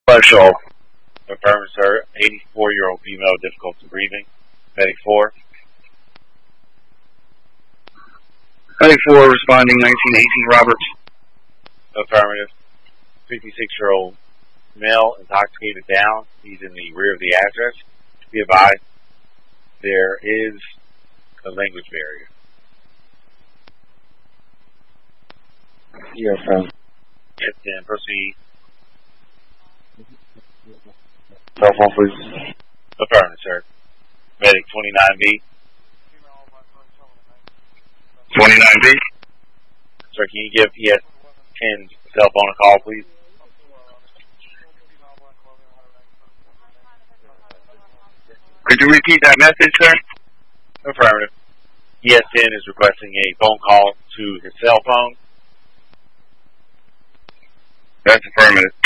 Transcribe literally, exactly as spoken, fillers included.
Special. Affirmative, sir. eighty-four-year-old female, difficulty breathing. Medic four. Medic four responding, nineteen eighteen Roberts. Affirmative. fifty-six-year-old male, intoxicated down. He's in the rear of the address. Be advised, there is a language barrier. Yes, sir. Yes, then proceed. Cell phone, please. Affirmative, sir. Medic twenty-nine B. twenty-nine B. Sir, can you give E S ten's cell phone a call, please? Could you repeat that message, sir? Affirmative. E S ten is requesting a phone call to his cell phone. That's affirmative.